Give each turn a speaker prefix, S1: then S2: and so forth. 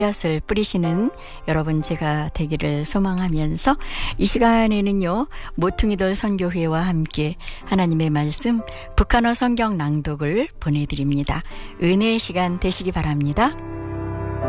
S1: 씨앗을 뿌리시는 여러분 제가 되기를 소망하면서 이 시간에는요, 모퉁이돌 선교회와 함께 하나님의 말씀 북한어 성경 낭독을 보내드립니다. 은혜의 시간 되시기 바랍니다.